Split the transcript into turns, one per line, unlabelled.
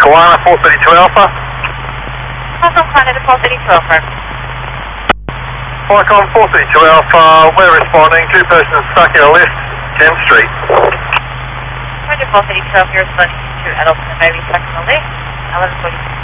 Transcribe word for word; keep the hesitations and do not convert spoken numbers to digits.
Kiwana four thirty-two Alpha.
Welcome, Kiwana to four thirty-two Alpha.
Welcome four thirty-two Alpha, we're responding, two persons stuck in a lift, tenth Street.
Roger, four thirty-two Alpha, you're responding to adults in the baby stuck in the lift, eleven forty-six.